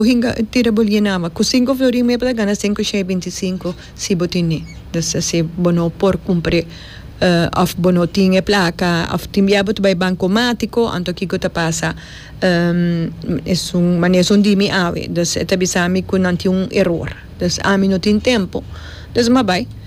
Hinga tira bolina ku 5 florin me para gana 5,25 si botini. Dus se bono por cumprir of bono tinha placa of timbiabot by bancomático anto kiko ta pasa es un manejo dimi ave dus eta bisami kun anti un error. Dus ami no tin tempo. Dus mabay